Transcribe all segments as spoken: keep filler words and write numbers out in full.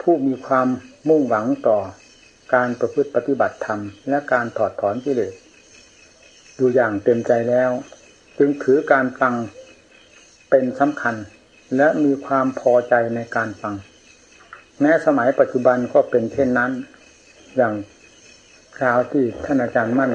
ผู้มีความมุ่งหวังต่อการประพฤติปฏิบัติธรรมและการถอดถอนกิเลสอยู่อย่างเต็มใจแล้วจึงถือการฟังเป็นสำคัญและมีความพอใจในการฟังแม้สมัยปัจจุบันก็เป็นเช่นนั้นอย่างคราวที่ท่านอาจารย์มั่น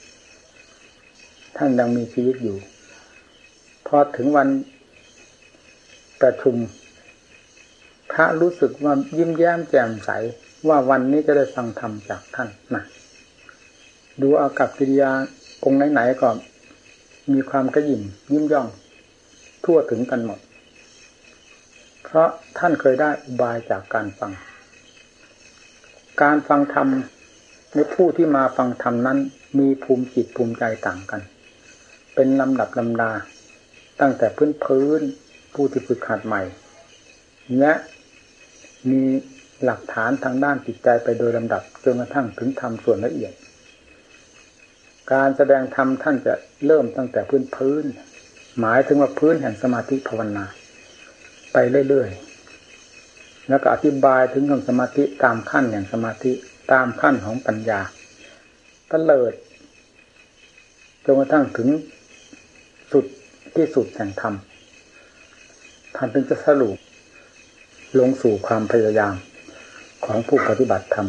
ท่านยังมีชีวิตอยู่พอถึงวันประชุมพระรู้สึกว่ายิ้มแย้มแจ่มใสว่าวันนี้จะได้ฟังธรรมจากท่านนะดูอากัปกิริยาองค์ไหนๆก็มีความกระยิ่มยิ้มย่องทั่วถึงกันหมดเพราะท่านเคยได้อุบายจากการฟังการฟังธรรมในผู้ที่มาฟังธรรมนั้นมีภูมิจิตภูมิใจต่างกันเป็นลำดับลำดาตั้งแต่พื้นพื้นผู้ที่ฝึกหัดใหม่และมีหลักฐานทางด้านจิตใจไปโดยลำดับจนกระทั่งถึงธรรมส่วนละเอียดการแสดงธรรมท่านจะเริ่มตั้งแต่พื้นพื้นหมายถึงว่าพื้นแห่งสมาธิภาวนาไปเรื่อยๆแล้วก็อธิบายถึงเรื่องสมาธิตามขั้นแห่งสมาธิตามขั้นของปัญญาตะเลิดจนกระทั่งถึงสุดที่สุดแห่งธรรมท่านถึงจะสรุปลงสู่ความพยายามของผู้ปฏิบัติธรรม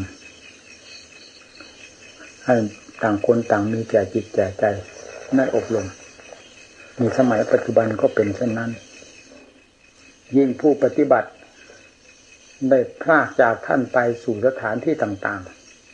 ให้ต่างคนต่างมีแก่จิตแก่ใจได้อบรมมีสมัยปัจจุบันก็เป็นเช่นนั้นยิ่งผู้ปฏิบัติได้พลากจากท่านไปสู่สถานที่ต่าง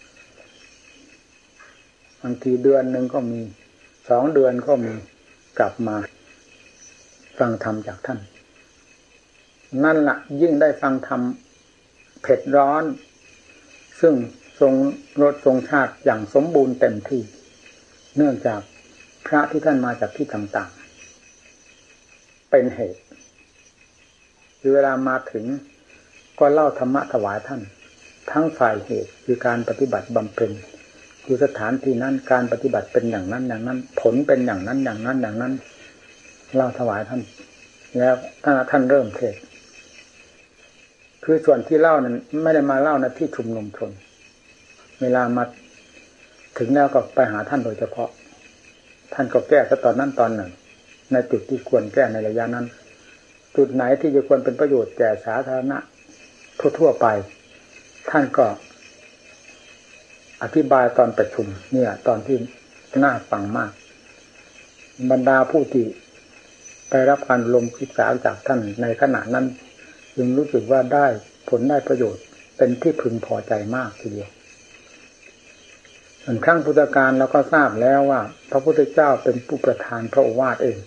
ๆบางทีเดือนหนึ่งก็มีสองเดือนก็มีกลับมาฟังธรรมจากท่านนั่นละยิ่งได้ฟังธรรมเผ็ดร้อนซึ่งทรงรสทรงชาติอย่างสมบูรณ์เต็มที่เนื่องจากพระที่ท่านมาจากที่ต่างๆเป็นเหตุเวลามาถึงก็เล่าธรรมะถวายท่านทั้งฝ่ายเหตุคือการปฏิบัติบำเพ็ญคือสถานที่นั้นการปฏิบัติเป็นอย่างนั้นอย่างนั้นผลเป็นอย่างนั้นอย่างนั้นอย่างนั้นเล่าถวายท่านแล้วท่านเริ่มเทศน์คือส่วนที่เล่านั้นไม่ได้มาเล่าในที่ชุมนุมชนเวลามาถึงแล้วก็ไปหาท่านโดยเฉพาะท่านก็แก้ซะตอนนั้นตอนหนึ่งในจุดที่ควรแก้ในระยะนั้นจุดไหนที่จะควรเป็นประโยชน์แก่สาธารณะทั่วๆไปท่านก็อธิบายตอนประชุมเนี่ยตอนที่น่าฟังมากบรรดาผู้ที่ไปรับการลมศึกษาจากท่านในขณะนั้นจึงรู้สึกว่าได้ผลได้ประโยชน์เป็นที่พึงพอใจมากทีเดียวส่วนครั้งพุทธกาลเราก็ทราบแล้วว่าพระพุทธเจ้าเป็นผู้ประทานพระโอวาทเอง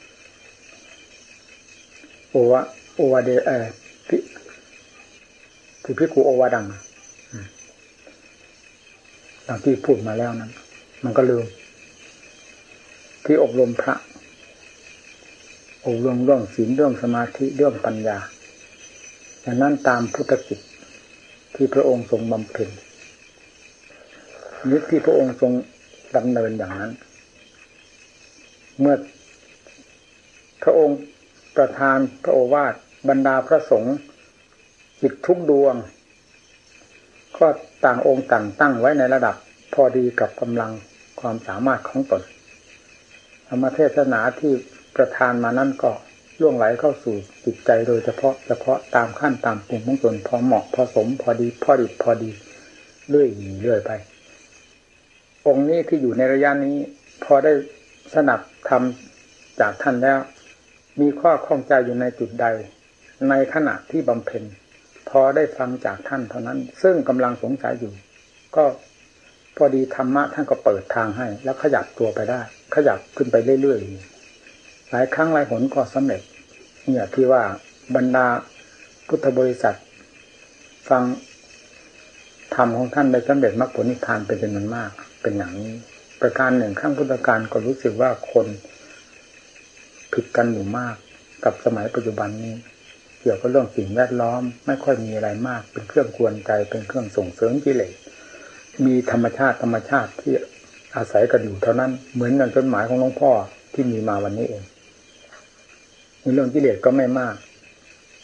โอวะโอวาเดเอพิคือพิกุโอวาดังดังที่พูดมาแล้วนั้นมันก็ลืมที่อบรมพระอบรมเรื่องศีลเรื่องสมาธิเรื่องปัญญาอย่างนั้นตามพุทธกิจที่พระองค์ทรงบำเพ็ญนิที่พระองค์ทรงดำเนินอย่างนั้นเมื่อพระองค์ประทานพระโอวาทบรรดาพระสงฆ์จิตทุกดวงก็ต่างองค์ต่างตั้งไว้ในระดับพอดีกับกำลังความสามารถของตนธรรมเทศนาที่ประทานมานั้นก็ล่วงไหลเข้าสู่จิตใจโดยเฉพาะเฉพาะตามขั้นตามปุ่มของตนพอเหมาะพอสมพอดีพอดิบพอดีเรื่อยเรื่อยไปองค์นี้ที่อยู่ในระยะนี้พอได้สนับธรรมจากท่านแล้วมีข้อข้องใจอยู่ในจุดใดในขณะที่บำเพ็ญพอได้ฟังจากท่านเท่านั้นซึ่งกำลังสงสัยอยู่ก็พอดีธรรมะท่านก็เปิดทางให้แล้วขยับตัวไปได้ขยับขึ้นไปเรื่อยๆหลายครั้งหลายหนก็สำเร็จเนี่ยที่ว่าบรรดาพุทธบริษัทฟังธรรมของท่านได้สำเร็จมรรคผลนิพพานเป็นจำนวนมากเป็นอย่างนี้ประการหนึ่งครั้งพุทธกาลก็รู้สึกว่าคนผิดกันอยู่มากกับสมัยปัจจุบันนี้เกี่ยวกับเรื่องสิ่งแวดล้อมไม่ค่อยมีอะไรมากเป็นเครื่องกวนใจเป็นเครื่องส่งเสริมกิเลสมีธรรมชาติธรรมชาติที่อาศัยกันอยู่เท่านั้นเหมือนอย่างจดหมายของหลวงพ่อที่มีมาวันนี้เองในเรื่องกิเลสก็ไม่มาก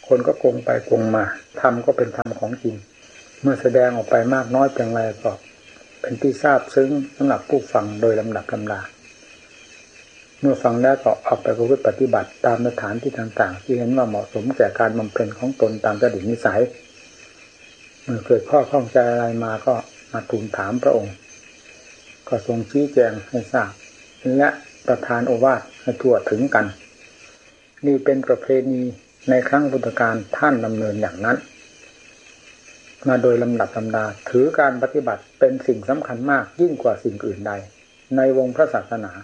คนก็โกงไปโกงมาธรรมก็เป็นธรรมของจริงเมื่อแสดงออกไปมากน้อยเพียงไรก็เป็นที่ทราบซึ้งสำหรับผู้ฟังโดยลำดับลำดาเมื่อฟังแล้วก็เอาไปประพฤติปฏิบัติตามสถานที่ต่างๆที่เห็นว่าเหมาะสมแก่การบำเพ็ญของตนตามจริตนิสัยเมื่อเกิดข้อข้องใจอะไรมาก็มาทูลถามพระองค์ก็ทรงชี้แจงให้ทราบและประทานโอวาทให้ทั่วถึงกันนี่เป็นประเพณีในครั้งพุทธกาลท่านดำเนินอย่างนั้นมาโดยลำดับลำดาถือการปฏิบัติเป็นสิ่งสำคัญมากยิ่งกว่าสิ่งอื่นใดในวงพระศาสนา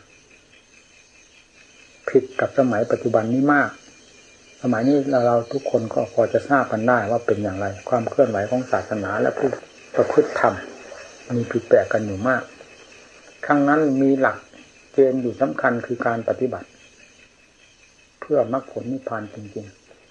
ผิดกับสมัยปัจจุบันนี้มากสมัยนี้เราเราทุกคนก็พอจะทราบกันได้ว่าเป็นอย่างไรความเคลื่อนไหวของศาสนาและผู้ประพฤติธรรมมีผิดแปลกกันอยู่มากครั้งนั้นมีหลักเกณฑ์อยู่สำคัญคือการปฏิบัติเพื่อมรรคผลนิพพานจริง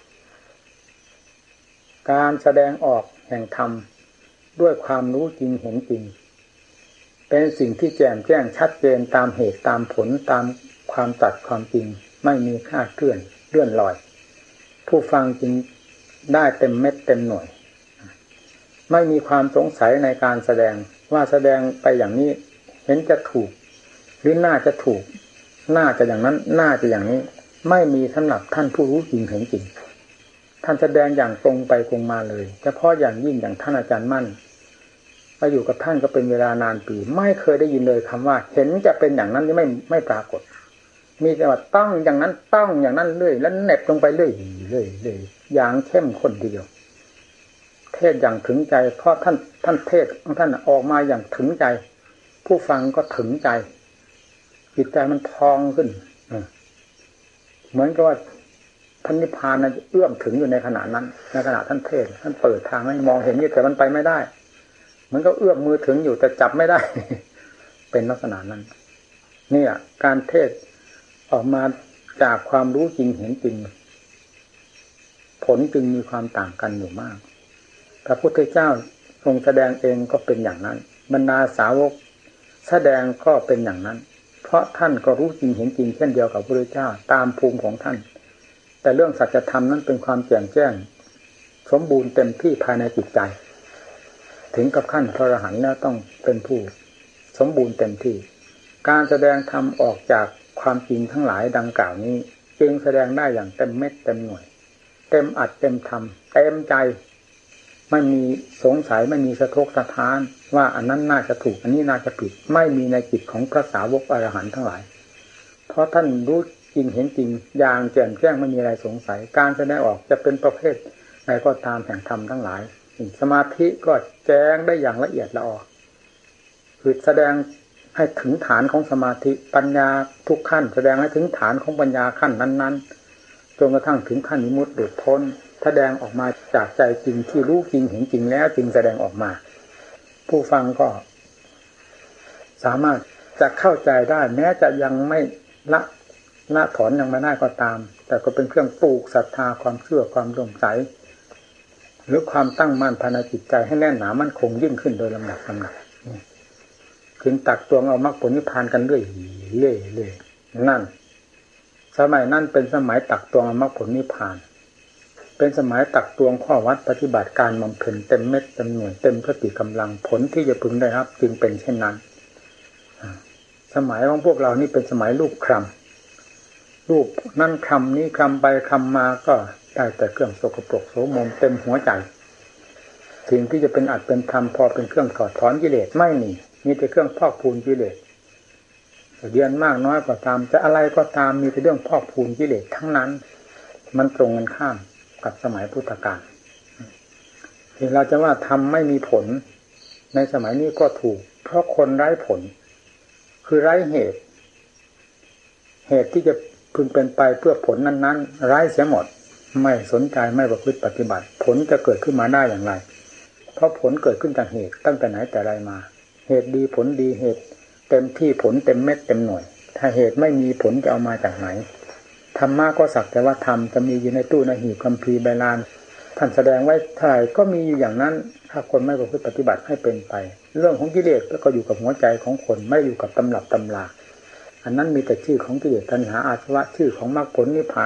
ๆการแสดงออกแห่งธรรมด้วยความรู้จริงเห็นจริงเป็นสิ่งที่แจ่มแจ้งชัดเจนตามเหตุตามผลตามความตัดความจริงไม่มีคลาดเคลื่อนเลื่อนลอยผู้ฟังจึงได้เต็มเม็ดเต็มหน่วยไม่มีความสงสัยในการแสดงว่าแสดงไปอย่างนี้เห็นจะถูกหรือน่าจะถูกน่าจะอย่างนั้นน่าจะอย่างนี้ไม่มีสำหรับท่านผู้รู้จริงเห็นจริงท่านแสดงอย่างตรงไปตรงมาเลยเฉพาะอย่างยิ่งอย่างท่านอาจารย์มั่นมาอยู่กับท่านก็เป็นเวลานานปีไม่เคยได้ยินเลยคำว่าเห็นจะเป็นอย่างนั้นที่ไม่ไม่ปรากฏมีแต่ว่าต้องอย่างนั้นต้องอย่างนั้นเรื่อยแล้วเน็บลงไปเรื่อยเรื่อยเรื่อยอย่างเข้มข้นทีเดียวเทศอย่างถึงใจเพราะท่านท่านเทศของท่านออกมาอย่างถึงใจผู้ฟังก็ถึงใจจิตใจมันพองขึ้นเหมือนกับว่าท่านนิพพานนั้นเอื้อมถึงอยู่ในขณะนั้นในขณะท่านเทศท่านเปิดทางให้มองเห็นนี่แต่มันไปไม่ได้เหมือนก็เอื้อมมือถึงอยู่แต่จับไม่ได้เป็นลักษณะนั้นนี่อ่ะการเทศออกมาจากความรู้จริงเห็นจริงผลจึงมีความต่างกันอยู่มากพระพุทธเจ้าทรงแสดงเองก็เป็นอย่างนั้นบรรดาสาวกแสดงก็เป็นอย่างนั้นเพราะท่านก็รู้จริงเห็นจริงเช่นเดียวกับพระพุทธเจ้าตามภูมิของท่านแต่เรื่องสัจธรรมนั้นเป็นความแจ่มแจ้งสมบูรณ์เต็มที่ภายในจิตใจถึงกับขั้นพระอรหันต์แล้วต้องเป็นผู้สมบูรณ์เต็มที่การแสดงธรรมออกจากความจริงทั้งหลายดังกล่าวนี้จึงแสดงได้อย่างเต็มเม็ดเต็มหน่วยเต็มอัดเต็มทำเต็มใจไม่มีสงสัยไม่มีสะทกสะท้านว่าอันนั้นน่าจะถูกอันนี้น่าจะผิดไม่มีในจิตของพระสาวกอรหันต์ทั้งหลายเพราะท่านรู้จริงเห็นจริงอย่างแจ่มแจ้งไม่มีอะไรสงสัยการแสดงออกจะเป็นประเภทใดก็ตามแห่งธรรมทั้งหลายสมาธิก็แจ้งได้อย่างละเอียดละออคือแสดงให้ถึงฐานของสมาธิปัญญาทุกขั้นแสดงให้ถึงฐานของปัญญาขั้นนั้นๆจนกระทั่งถึงขั้นนิมุตติหลุดพ้นแสดงออกมาจากใจจริงที่รู้จริงเห็นจริงแล้วจึงแสดงออกมาผู้ฟังก็สามารถจะเข้าใจได้แม้จะยังไม่ละละถอนยังไม่ได้ก็ตามแต่ก็เป็นเครื่องปลูกศรัทธาความเชื่อความสงสัยหรือความตั้งมั่นภายในจิตใจให้แน่นหนามั่นคงยิ่งขึ้นโดยลำดับลำดับถึงตักตวงเอามรรคผลนิพพานกันเรื่อยเรื่อยเรื่อยนั่นสมัยนั้นเป็นสมัยตักตวงเอามรรคผลนิพพานเป็นสมัยตักตวงข้อวัดปฏิบัติการบำเพ็ญเต็มเม็ดเต็มหน่วยเต็มสติกำลังผลที่จะพึงได้รับจึงเป็นเช่นนั้นสมัยของพวกเรานี่เป็นสมัยรูปคำรูปนั่นคำนี้คำไปคำมาก็ได้แต่เครื่องสกปรกโสมมเต็มหัวใจสิ่งที่จะเป็นอัตเป็นธรรมพอเป็นเครื่องถอดถอนกิเลสไม่มีมีแต่เครื่องพอกพูนกิเลสเรียนมากน้อยก็ตามจะอะไรก็ตามมีแต่เรื่องพอกพูนกิเลสทั้งนั้นมันตรงกันข้ามกับสมัยพุทธกาลที่เราจะว่าทำไม่มีผลในสมัยนี้ก็ถูกเพราะคนไร้ผลคือไร้เหตุเหตุที่จะพึงเป็นไปเพื่อผลนั้นๆไร้เสียหมดไม่สนใจไม่ประพฤติปฏิบัติผลจะเกิดขึ้นมาได้อย่างไรเพราะผลเกิดขึ้นจากเหตุตั้งแต่ไหนแต่ไรมาเหตุดีผลดีเหตุเต็มที่ผลเต็มเม็ดเต็มหน่วยถ้าเหตุไม่มีผลจะเอามาจากไหนธรรมะก็สักแต่ว่าธรรมจะมีอยู่ในตู้ในหีบคัมภีร์ใบลานท่านแสดงไว้เท่าไหร่ก็มีอยู่อย่างนั้นถ้าคนไม่ประพฤติปฏิบัติให้เป็นไปเรื่องของกิเลสก็อยู่กับหัวใจของคนไม่อยู่กับตำรับตำราอันนั้นมีแต่ชื่อของกิเลสตัณหาอาสวะชื่อของมรรคผลนิพพาน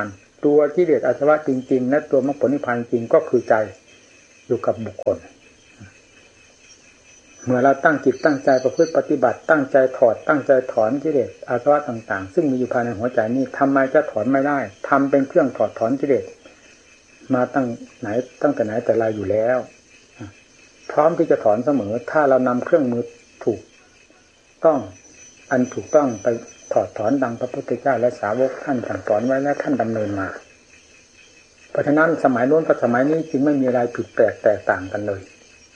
ตัวกิเลสอาสวะจริงๆและตัวมรรคผลนิพพานจริงก็คือใจอยู่กับบุคคลเมื่อเราตั้งจิตตั้งใจประพฤติปฏิบัติตั้งใจถอดตั้งใจถอนกิเลสอาสวะต่างๆซึ่งมีอยู่ภายในหัวใจนี้ทำไมจะถอนไม่ได้ทำเป็นเครื่องถอดถอนกิเลสมาตั้งไหนตั้งแต่ไหนแต่ไรอยู่แล้วพร้อมที่จะถอนเสมอถ้าเรานำเครื่องมือถูกต้องอันถูกต้องไปถอดถอนดังพระพุทธเจ้าและสาวกท่านสั่งสอนไว้และท่านดำเนินมาเพราะฉะนั้นสมัยโน้นกับสมัยนี้จึงไม่มีอะไรผิดแปลกแตกต่างกันเลย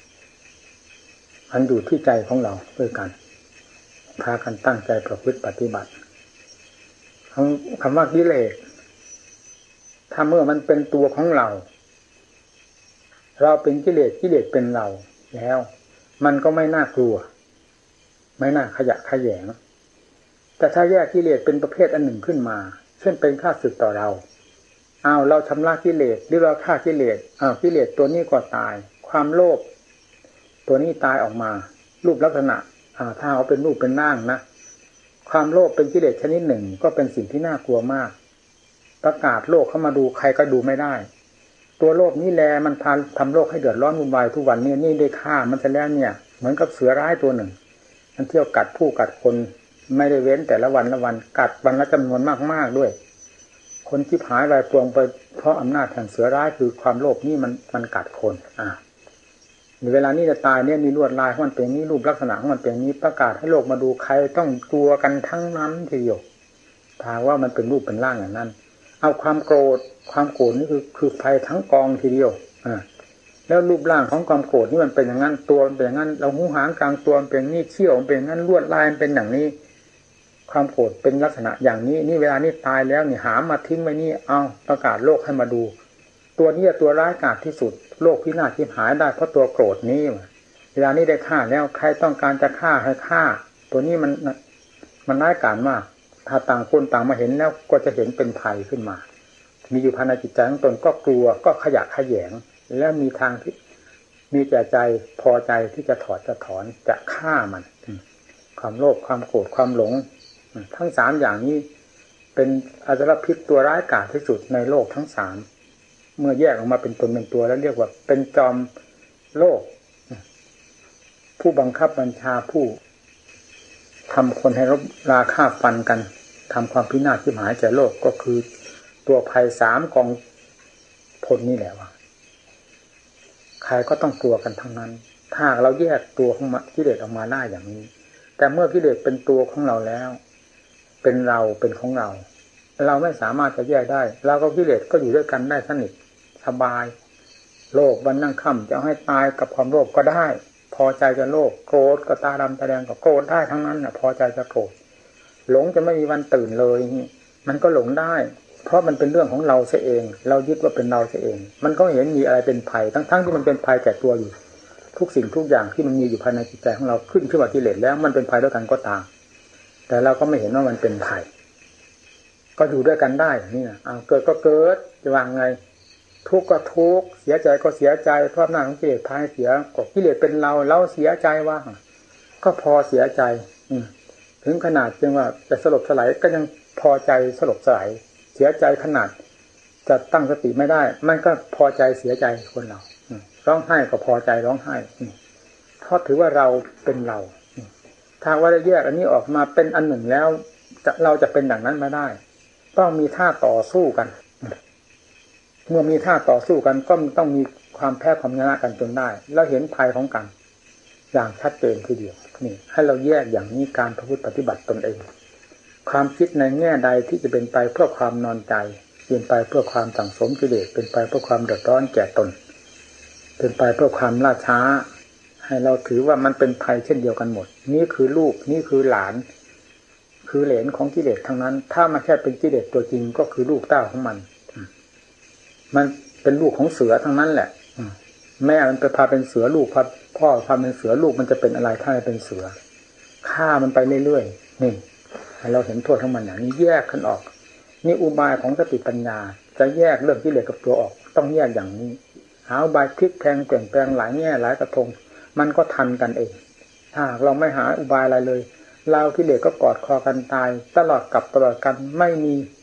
อันอยู่ที่ใจของเราด้วยกันพากันตั้งใจประพฤติปฏิบัติคำว่ากิเลสถ้าเมื่อมันเป็นตัวของเราเราเป็นกิเลสกิเลสเป็นเราแล้วมันก็ไม่น่ากลัวไม่น่าขยะแขยงแต่ถ้าแยกกิเลสเป็นประเภทอันหนึ่งขึ้นมาเช่นเป็นข้าศึกต่อเราอ้าวเราชำระกิเลสหรือเราฆ่ากิเลสอ้าวกิเลสตัวนี้ก็ตายความโลภตัวนี้ตายออกมารูปลักษณะอ่าถ้าเอาเป็นรูปเป็นร่างนะความโลภเป็นกิเลสชนิดหนึ่งก็เป็นสิ่งที่น่ากลัวมากประกาศโลกเข้ามาดูใครก็ดูไม่ได้ตัวโลภนี่แลมันพาทำโลกให้เดือดร้อนวุ่นวายทุกวันนี้นี่ได้ฆ่ามันจะแล้วเนี่ยเหมือนกับเสือร้ายตัวหนึ่งมันเที่ยวกัดผู้กัดคนไม่ได้เว้นแต่ละวันละวันกัดวันละจำนวนมากๆด้วยคนที่หายไปปวงไปเพราะอำนาจแห่งเสือร้ายคือความโลภนี่มันมันกัดคนอ่าเวลานี้จะตายเนี่ยมีลวดลายของมันเป็นนี้รูปลักษณะของมันเป็นนี้ประกาศให้โลกมาดูใครต้องกลัวกันทั้งนั้นทีเดียวถ้าว่ามันเป็นรูปเป็นร่างอย่างนั้นเอาความโกรธความโกรธนี่คือคือภัยทั้งกองทีเดียวอ่าแล้วรูปร่างของความโกรธนี่มันเป็นอย่างนั้นตัวมันเป็นอย่างนั้นเราหูหางกลางตัวมันเป็นนี่เขี้ยวมันเป็นอย่างนั้นลวดลายมันเป็นอย่างนี้ความโกรธเป็นลักษณะอย่างนี้นี่เวลานี้ตายแล้วนี่หามาทิ้งไว้นี่เอาประกาศโลกให้มาดูตัวนี้ตัวร้ายกาจที่สุดโลกพินาศที่หายได้เพราะตัวโกรธนี้เวลานี้ได้ฆ่าแล้วใครต้องการจะฆ่าให้ฆ่าตัวนี้มันมันร้ายกาจมากถ้าต่างคนต่างมาเห็นแล้วก็จะเห็นเป็นภัยขึ้นมามีอยู่ภายในจิตใจของตนก็กลัวก็ขยะแขยงและมีทางที่มีแต่ใจพอใจที่จะถอดจะถอนจะฆ่ามันความโลภความโกรธความหลงทั้งสามอย่างนี้เป็นอสรพิษตัวร้ายกาจที่สุดในโลกทั้งสามเมื่อแยกออกมาเป็นตนเป็นตัวแล้วเรียกว่าเป็นจอมโลกผู้บังคับบัญชาผู้ทำคนให้รบราฆ่าฟันกันทำความพินาศชิบหายแก่โลกก็คือตัวภัยสามกองพลนี่แหละว่าใครก็ต้องกลัวกันทั้งนั้นถ้าเราแยกตัวของกิเลสออกมาได้อย่างนี้แต่เมื่อกิเลสเป็นตัวของเราแล้วเป็นเราเป็นของเราเราไม่สามารถจะแยกได้เราก็กิเลสก็อยู่ด้วยกันได้สนิทสบายโลภวันนั่งค่ำจะให้ตายกับความโลภก็ได้พอใจจะโลภโกรธก็ตาดำตาแดงก็โกรธได้ทั้งนั้นน่ะพอใจจะโกรธหลงจะไม่มีวันตื่นเลยมันก็หลงได้เพราะมันเป็นเรื่องของเราเสียเองเรายึดว่าเป็นเราเสียเองมันก็เห็นมีอะไรเป็นภัยทั้งๆที่มันเป็นภัยแก่ตัวอยู่ทุกสิ่งทุกอย่างที่มันมีอยู่ภายในจิตใจของเราขึ้นขึ้นมากิเลสแล้วมันเป็นภัยด้วยกันก็ตามแต่เราก็ไม่เห็นว่ามันเป็นภัยก็อยู่ด้วยกันได้นี่นะเอาเกิดก็เกิดจะวางไงทุกข์ก็ทุกข์เสียใจก็เสียใจเพราะหน้าของกิเลสพาให้เสียก็กิเลสเป็นเราเราเสียใจว่าก็พอเสียใจถึงขนาดจึงว่าจะสลบสลายก็ยังพอใจสลบสลายเสียใจขนาดจะตั้งสติไม่ได้มันก็พอใจเสียใจคนเราร้องไห้ก็พอใจร้องไห้เพราะถือว่าเราเป็นเราถ้าว่าได้แยกอันนี้ออกมาเป็นอันหนึ่งแล้วเราจะเป็นอย่างนั้นไม่ได้ต้องมีท่าต่อสู้กันเมื่อมีท่าต่อสู้กันก็ต้องมีความแพ้ความชนะกันจนได้แล้วเห็นภัยของกันอย่างชัดเจนทีเดียวนี่ให้เราแยกอย่างนี้การประพฤติปฏิบัติตนเองความคิดในแง่ใดที่จะเป็นไปเพื่อความนอนใจเป็นไปเพื่อความสั่งสมกิเลสเป็นไปเพื่อความเดือดร้อนแก่ตนเป็นไปเพื่อความล่าช้าให้เราถือว่ามันเป็นภัยเช่นเดียวกันหมดนี่คือลูกนี่คือหลานคือเหลนของกิเลสทั้งนั้นถ้ามันแค่เป็นกิเลสตัวจริงก็คือลูกเต้าของมันมันเป็นลูกของเสือทั้งนั้นแหละแม่มันไปพาเป็นเสือลูกพาพ่อพาเป็นเสือลูกมันจะเป็นอะไรถ้าเป็นเสือฆ่ามันไปเรื่อยๆนี่เราเห็นโทษของมันอย่างนี้แยกกันออกนี่อุบายของสติปัญญาจะแยกเรื่องกิเลสกับตัวออกต้องแยกอย่างนี้หาอุบายพลิกแพลงเปลี่ยนแปลงหลายแง่หลายกระทงมันก็ทันกันเองถ้าเราไม่หาอุบายอะไรเลยเรากิเลสก็กอดคอกันตายตลอดกับตลอดกันไม่มีท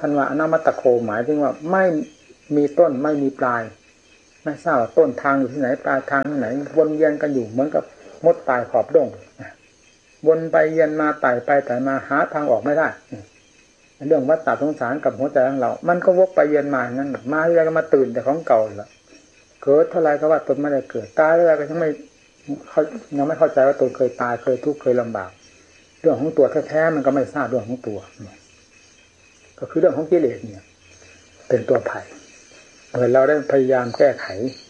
ท่านว่าอนามัตตโคหมายถึงว่าไม่มีต้นไม่มีปลายไม่ทราบว่าต้นทางอยู่ที่ไหนปลายทางที่ไหนวนเวียนกันอยู่เหมือนกับมดตายขอบดงวนไปเวียนมาไต่ไปไต่มาหาทางออกไม่ได้เรื่องวัฏฏะสงสารกับหัวใจของเรามันก็วกไปเวียนมาอย่างนั้นมาที่ไรก็มาตื่นแต่ของเก่าละเกิดเท่าไรก็ว่าตนไม่ได้เกิดตายเท่าไรก็ยังไม่เขายังไม่เข้าใจว่าตนเคยตายเคยทุกข์เคยลำบากเรื่องของตัวแท้ๆมันก็ไม่ทราบเรื่องของตัวก็คือเรื่องของกิเลสเนี่ยเป็นตัวไผ่เมื่อเราได้พยายามแก้ไข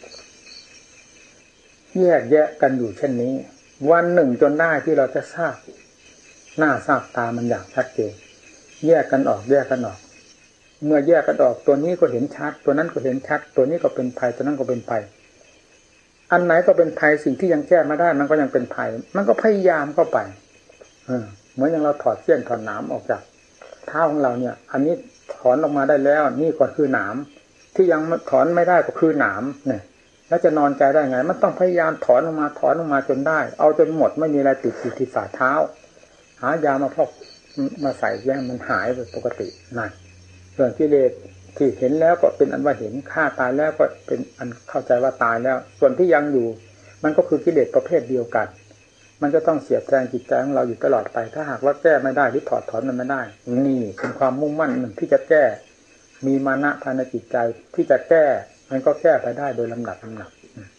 แยกแยะกันอยู่เช่นนี้วันหนึ่งจนได้ที่เราจะทราบหน้าทราบตามันอย่างชัดเจนแยกกันออกแยกกันออกเมื่อแยกกันออกตัวนี้ก็เห็นชัดตัวนั้นก็เห็นชัดตัวนี้ก็เป็นภัยตัวนั้นก็เป็นภัยอันไหนก็เป็นภัยสิ่งที่ยังแก้ไม่ได้มันก็ยังเป็นภัยมันก็พยายามเข้าไปเออเหมือนอย่างเราถอดเสี้ยนถอดหนามออกจากเท้าของเราเนี่ยอันนี้ถอนออกมาได้แล้วนี่ก็คือหนามที่ยังถอนไม่ได้ก็คือหนามเนี่ยแล้วจะนอนใจได้ไงมันต้องพยายามถอนออกมาถอนออกมาจนได้เอาจนหมดไม่มีอะไรติดอยู่ที่ฝ่าเท้าหายามาพอกมาใส่แย่มันหายไปปกตินั่นเรื่องกิเลสที่เห็นแล้วก็เป็นอันว่าเห็นฆ่าตายแล้วก็เป็นอันเข้าใจว่าตายแล้วส่วนที่ยังอยู่มันก็คือกิเลสประเภทเดียวกันมันจะต้องเสียบแทงจิตใจของเราอยู่ตลอดไปถ้าหากว่าแก้ไม่ได้หรือถอดถอนมันไม่ได้นี่เป็นความมุ่งมั่นหนึ่งที่จะแก้มีมานะภายในจิตใจที่จะแก้มันก็แก้ไปได้โดยลำดับลำดับ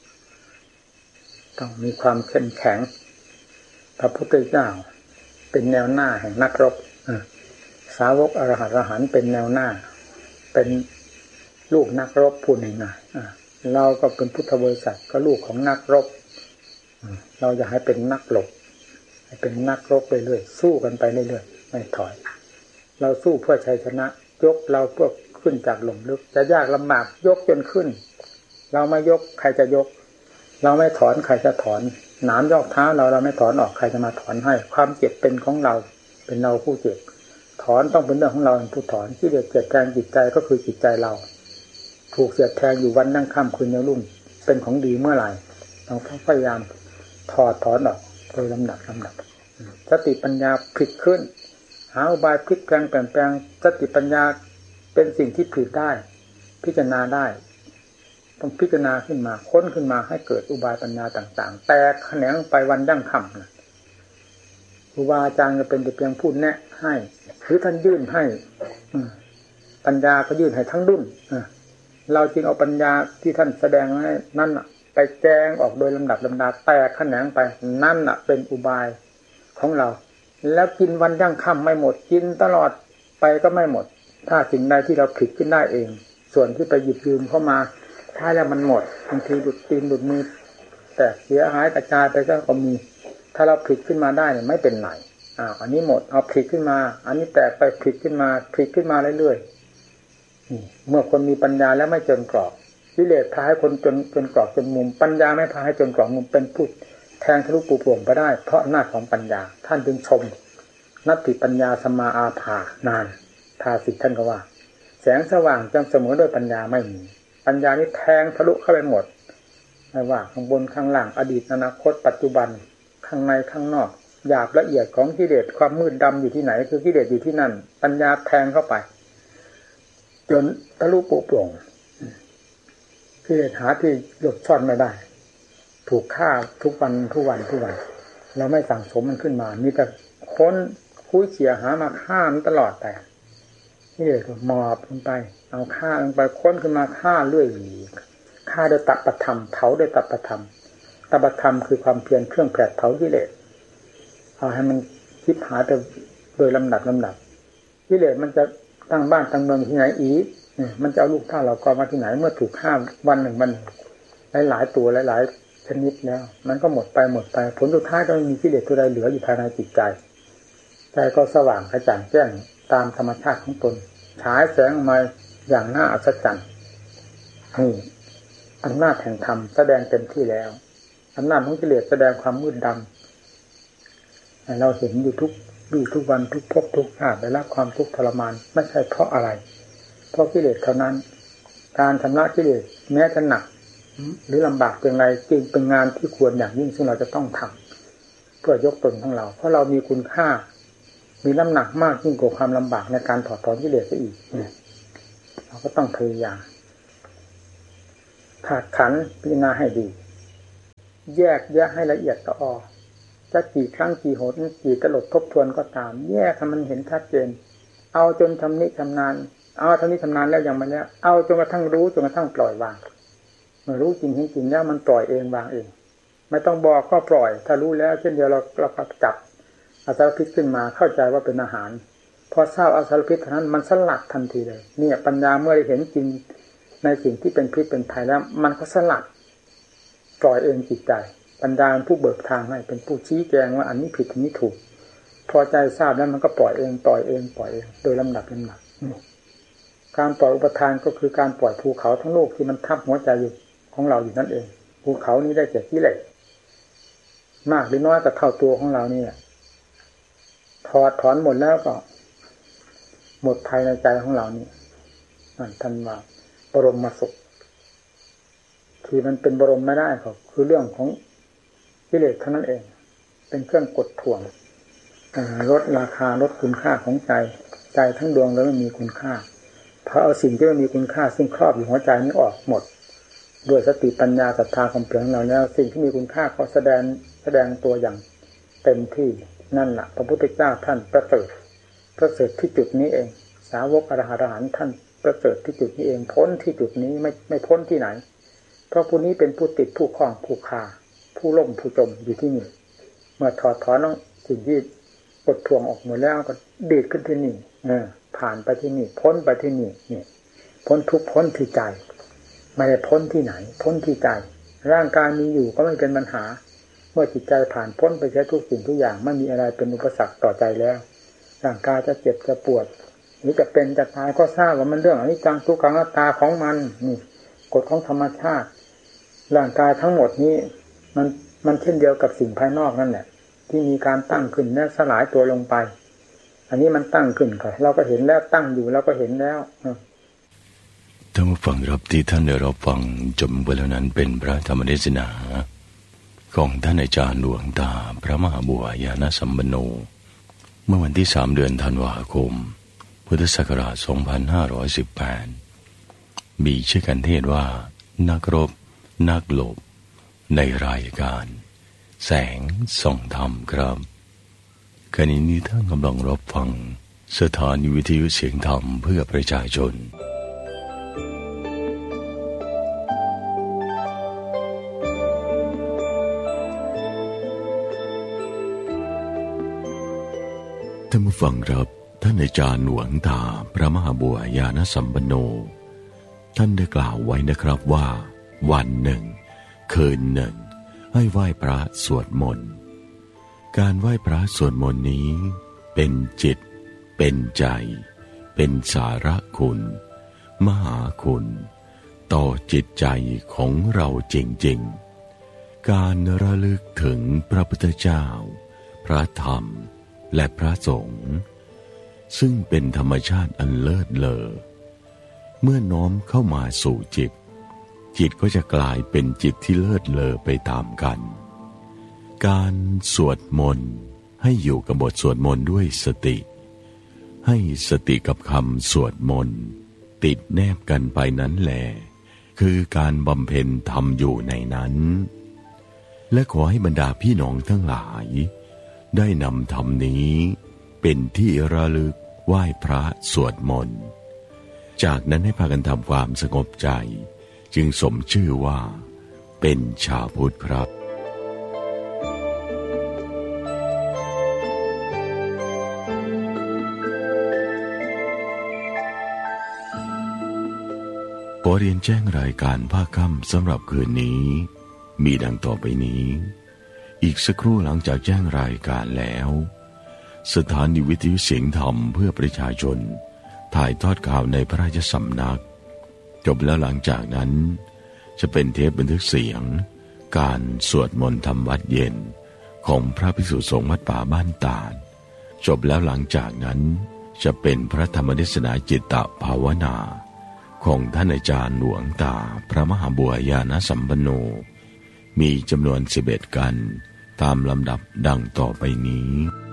ต้องมีความเข้มแข็งพระพุทธเจ้าเป็นแนวหน้าแห่งนักรบสาวกอรหัตอรหันต์เป็นแนวหน้าเป็นลูกนักรบพูดง่ายๆเราก็เป็นพุทธบริษัทก็ลูกของนักรบเราจะให้เป็นนักหลบให้เป็นนักรบไปเรื่อยสู้กันไปเรื่อยๆไม่ถอยเราสู้เพื่อชัยชนะยกเราเพื่อขึ้นจากหลุมลึกจะยากลำบากยกจนขึ้นเราไม่ยกใครจะยกเราไม่ถอนใครจะถอนหนามยอกเท้าเราเราไม่ถอนออกใครจะมาถอนให้ความเจ็บเป็นของเราเป็นเราผู้เจ็บถอนต้องเป็นเรื่องของเราผู้ถอนที่เดือดเจ็บแทงจิตใจก็คือจิตใจเราถูกเสียดแทงอยู่วันนั่งค่ำคืนยังรุ่งเป็นของดีเมื่อไหร่เราพยายามถอดถอนออกโดยลำดับลำดับสติปัญญาพลิกขึ้นหาอุบายพลิกแปลงเปลี่ยนแปลงสติปัญญาเป็นสิ่งที่พลิกได้พิจารณาได้ต้องพิจารณาขึ้นมาค้นขึ้นมาให้เกิดอุบายปัญญาต่างๆแตกแขนงไปวันยั่งค่ำนะครูบาอาจารย์จะเป็นแต่เพียงพูดแนะให้หรือท่านยื่นให้ปัญญาก็ยื่นให้ทั้งดุ้นเราจึงเอาปัญญาที่ท่านแสดงให้นั่นไปแจงออกโดยลำดับลำดาแตกแขนงไปนั่นเป็นอุบายของเราแล้วกินวันยั่งค่ำไม่หมดกินตลอดไปก็ไม่หมดถ้าสิ่งใดที่เราผลิตขึ้นได้เองส่วนที่ไปหยิบยืมเข้ามาถ้าแล้วมันหมดบางทีดุดตีนดุดมือแต่เสียหายกระจายไปก็มีถ้าเราผลิตขึ้นมาได้เนี่ยไม่เป็นไรอ่าอันนี้หมดเอาผลิตขึ้นมาอันนี้แตกไปผลิตขึ้นมาผลิตขึ้นมาเรื่อยๆเมื่อคนมีปัญญาแล้วไม่จนกรอบกิเลสพาให้คนจนจนกรอบจนมุมปัญญาไม่พาให้จนกรอบมุมเป็นผู้แทงทะลุปูโปร่งไปได้เพราะอำนาจของปัญญาท่านจึงชมนัตถิปัญญาสมาอาภานานภาสิทธิ์ท่านก็ว่าแสงสว่างจำเสมอด้วยปัญญาไม่มีปัญญานี้แทงทะลุเข้าไปหมดไม่ว่าข้างบนข้างล่างอดีตอนาคตปัจจุบันข้างในข้างนอกหยาบละเอียดของกิเลสความมืดดำอยู่ที่ไหนคือกิเลสอยู่ที่นั่นปัญญาแทงเข้าไปจนทะลุปูโปร่งกิเลสหาที่หลบซ่อนไม่ได้ถูกฆ่าทุกวันทุกวันทุกวันเราไม่สั่งสมมันขึ้นมามีแต่ค้นคุ้ยเขี่ยหามาฆ่ามันตลอดแต่นี่เลยหมอบลงไปเอาฆ่าลงไปค้นขึ้นมาฆ่าเรื่อยฆ่าโดยตัปธรรมเผาโดยตัปธรรมตัปธรรมคือความเพียรเครื่องแผดเผากิเลสเอาให้มันคิดหาแต่โดยลำดับลำดับกิเลสมันจะตั้งบ้านตั้งเมืองที่ไหนอีกมันจะเอาลูกท่าเรากอมาที่ไหนเมื่อถูกฆ่าวันหนึ่งมันหลายๆตัวหลายๆชนิดแล้วมันก็หมดไปหมดไปผลสุดท้ายก็ไม่มีกิเลสตัวใดเหลืออยู่ภายในจิตใจใจก็สว่างกระจ่างแจ้งตามธรรมชาติของตนฉายแสงออกมาอย่างน่าอัศจรรย์นี่อำนาจแห่งธรรมแสดงเต็มที่แล้วอำนาจของกิเลสแสดงความมืดดำเราเห็นอยู่ทุกอยู่ทุกวันทุกภพทุกชาติได้รับความทุกข์ทรมานไม่ใช่เพราะอะไรเพราะกิเลสเท่านั้นการชำระกิเลสแม้จะหนักหรือลำบากเป็นไรจึงเป็นงานที่ควรอย่างยิ่งซึ่งเราจะต้องทำเพื่อยกตนของเราเพราะเรามีคุณค่ามีน้ำหนักมากยิ่งกว่าความลำบากในการถอดถอนกิเลสอีกเราก็ต้องพยายามถาดขันพิจารณาให้ดีแยกแยะให้ละเอียดละออจะกี่ครั้งกี่หนกี่ตลบทบทวนก็ตามแยกให้มันเห็นชัดเจนเอาจนทำนิชำนาญเอาทำนิชำนาญแล้วยังไม่แล้วเอาจนกระทั่งรู้จนกระทั่งปล่อยวางเมื่อรู้จริงเห็นจริงแล้วมันปล่อยเองวางเองไม่ต้องบอกก็ปล่อยถ้ารู้แล้วเช่นเดียวเราเราจับอสารพิษขึ้นมาเข้าใจว่าเป็นอาหารพอทราบอสารพิษเท่านั้นมันสลัดทันทีเลยเนี่ยปัญญาเมื่อได้เห็นจริงในสิ่งที่เป็นพิษเป็นภัยแล้วมันก็สลัดปล่อยเองจิตใจปัญญาเป็นผู้เบิกทางให้เป็นผู้ชี้แจงว่าอันนี้ผิดอันนี้ถูกพอใจทราบแล้วมันก็ปล่อยเองปล่อยเองปล่อยเองโดยลำดับลำดับการปล่อยอุปทานก็คือการปล่อยภูเขาทั้งโลกที่มันทับหัวใจอยู่ของเราอยู่นั่นเองภูเขานี้ได้แก่กิเลสมากหรือน้อยก็เท่าตัวของเรานี่แหละถอดถอนหมดแล้วก็หมดภายในใจของเรานี่นั่นท่านว่าบรมสุขที่มันเป็นบรมไม่ได้ก็คือเรื่องของกิเลสเท่านั้นเองเป็นเครื่องกดถ่วงลดราคาลดคุณค่าของใจใจทั้งดวงแล้วไม่มีคุณค่าพอเอาสิ่งที่ไม่มีคุณค่าซึ่งครอบอยู่หัวใจนี้ออกหมดด้วยสติปัญญาศรัทธาความเพียรของเราแล้วสิ่งที่มีคุณค่าก็แสดงแสดงตัวอย่างเต็มที่นั่นแหละพระพุทธเจ้าท่านประเสริฐประเสริฐที่จุดนี้เองสาวกอรหันต์ท่านประเสริฐที่จุดนี้เองพ้นที่จุดนี้ไม่ไม่พ้นที่ไหนเพราะผู้นี้เป็นผู้ติดผู้คล้องผู้คาผู้ล่มผู้จมอยู่ที่นี่เมื่อถอดถอนสิ่งที่กดท่วงออกหมดแล้วก็ดีดขึ้นที่นี่เออผ่านไปที่นี่พ้นไปที่นี่นี่พ้นทุกพ้นที่ใจไม่ได้พ้นที่ไหนพ้นที่ใจร่างกายมีอยู่ก็ไม่เป็นปัญหาเมื่อจิตใจผ่านพ้นไปใช้ทุกสิ่งทุกอย่างไม่มีอะไรเป็นอุปสรรคต่อใจแล้วร่างกายจะเจ็บจะปวดหรือจะเป็นจะตายก็ทราบว่ามันเรื่องอนิจจังทุกขังอนัตตาของมันนี่กฎของธรรมชาติร่างกายทั้งหมดนี้มันมันเช่นเดียวกับสิ่งภายนอกนั่นแหละที่มีการตั้งขึ้นและสลายตัวลงไปอันนี้มันตั้งขึ้นค่ะเราก็เห็นแล้วตั้งอยู่เราก็เห็นแล้วท่านผู้ฟังครับที่ท่านได้รับฟังจบไปแล้วนั้นเป็นพระธรรมเทศนาของท่านอาจารย์หลวงตาพระมหาบัวญาณสัมปันโนเมื่อวันที่สามเดือนธันวาคมพุทธศักราชสองพันห้าร้อยสิบแปดมีชื่อกันเทศว่านักรบนักหลบในรายการแสงส่องธรรมครับขณะนี้ท่านกำลังรับฟังสถานีวิทยุเสียงธรรมเพื่อประชาชนท่านผู้ฟังครับท่านอาจารย์หลวงตาพระมหาบัวญาณสัมปันโนท่านได้กล่าวไว้นะครับว่าวันหนึ่งคืนหนึ่งให้ไหว้พระสวดมนต์การไหว้พระสวดมนต์นี้เป็นจิตเป็นใจเป็นสาระคุณมหาคุณต่อจิตใจของเราจริงๆการระลึกถึงพระพุทธเจ้าพระธรรมและพระสงฆ์ซึ่งเป็นธรรมชาติอันเลิศเลอเมื่อน้อมเข้ามาสู่จิตจิตก็จะกลายเป็นจิตที่เลิศเลอไปตามกันการสวดมนต์ให้อยู่กับบทสวดมนต์ด้วยสติให้สติกับคำสวดมนต์ติดแนบกันไปนั้นแหละคือการบำเพ็ญธรรมอยู่ในนั้นและขอให้บรรดาพี่น้องทั้งหลายได้นำธรรมนี้เป็นที่ระลึกไหว้พระสวดมนต์จากนั้นให้พากันทำความสงบใจจึงสมชื่อว่าเป็นชาวพุทธครับขอเรียนแจ้งรายการภาคค่ำสำหรับคืนนี้มีดังต่อไปนี้อีกสักครู่หลังจากแจ้งรายการแล้วสถานีวิทยุเสียงธรรมเพื่อประชาชนถ่ายทอดข่าวในพระราชสำนักจบแล้วหลังจากนั้นจะเป็นเทปบันทึกเสียงการสวดมนต์ธรรมวัดเย็นของพระภิกษุสงฆ์วัดป่าบ้านตาดจบแล้วหลังจากนั้นจะเป็นพระธรรมเทศนาจิตตภาวนาของท่านอาจารย์หลวงตาพระมหาบัวญาณสัมปันโนมีจำนวนสิบเอ็ดกันตามลำดับดังต่อไปนี้